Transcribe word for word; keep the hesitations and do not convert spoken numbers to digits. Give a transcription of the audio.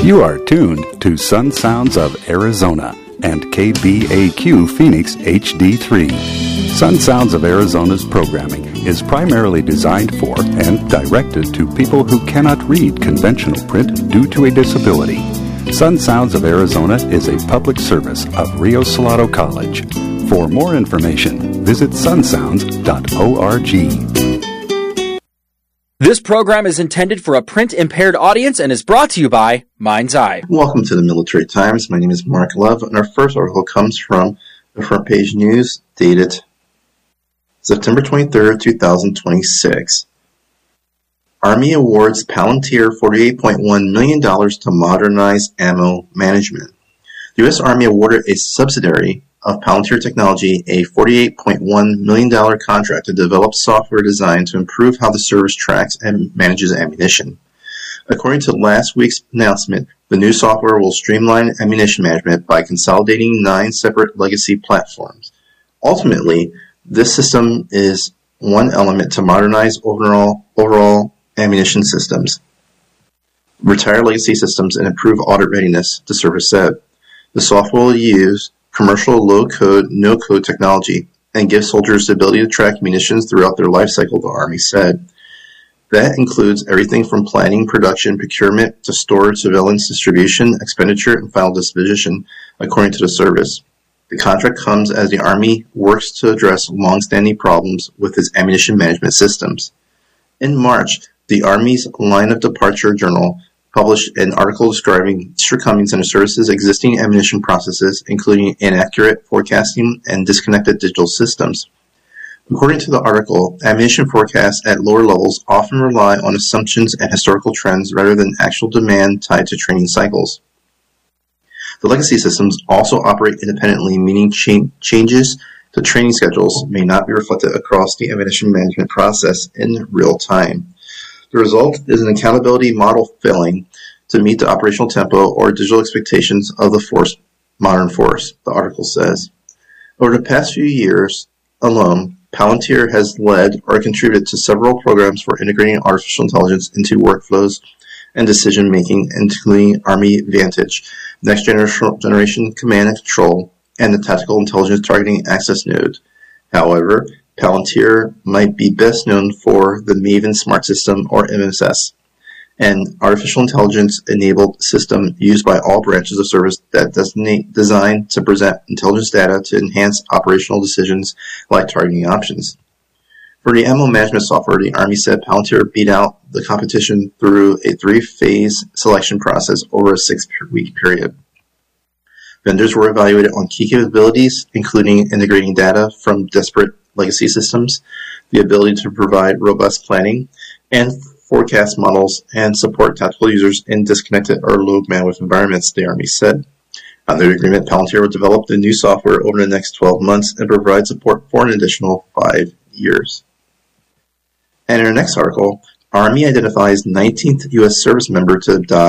You are tuned to Sun Sounds of Arizona and K B A Q Phoenix H D three. Sun Sounds of Arizona's programming is primarily designed for and directed to people who cannot read conventional print due to a disability. Sun Sounds of Arizona is a public service of Rio Salado College. For more information, visit sun sounds dot org. This program is intended for a print-impaired audience and is brought to you by Mind's Eye. Welcome to the Military Times. My name is Mark Love, and our first article comes from the Front Page News, dated September twenty-third, twenty twenty-six. Army awards Palantir forty-eight point one million dollars to modernize ammo management. The U S. Army awarded a subsidiary of Palantir Technology a forty-eight point one million dollars contract to develop software designed to improve how the service tracks and manages ammunition. According to last week's announcement, the new software will streamline ammunition management by consolidating nine separate legacy platforms. Ultimately, this system is one element to modernize overall, overall ammunition systems, retire legacy systems, and improve audit readiness, the service said. The software will use commercial low-code, no-code technology and give soldiers the ability to track munitions throughout their life cycle, the Army said. That includes everything from planning, production, procurement, to storage, surveillance, distribution, expenditure, and final disposition, according to the service. The contract comes as the Army works to address long-standing problems with its ammunition management systems. In March, the Army's Line of Departure Journal published an article describing Mister Cummings and the service's existing ammunition processes, including inaccurate forecasting and disconnected digital systems. According to the article, ammunition forecasts at lower levels often rely on assumptions and historical trends rather than actual demand tied to training cycles. The legacy systems also operate independently, meaning cha- changes to training schedules may not be reflected across the ammunition management process in real time. The result is an accountability model failing to meet the operational tempo or digital expectations of the force, modern force, the article says. Over the past few years alone, Palantir has led or contributed to several programs for integrating artificial intelligence into workflows and decision-making, including Army Vantage, Next Generation Command and Control, and the Tactical Intelligence Targeting Access Node. However, Palantir might be best known for the Maven Smart System, or M S S, an artificial intelligence-enabled system used by all branches of service that designate designed to present intelligence data to enhance operational decisions like targeting options. For the ammo management software, the Army said Palantir beat out the competition through a three-phase selection process over a six-week period. Vendors were evaluated on key capabilities, including integrating data from disparate legacy systems, the ability to provide robust planning and forecast models, and support tactical users in disconnected or low bandwidth environments, the Army said. Under the agreement, Palantir will develop the new software over the next twelve months and provide support for an additional five years. And in our next article, Army identifies nineteenth U S service member to die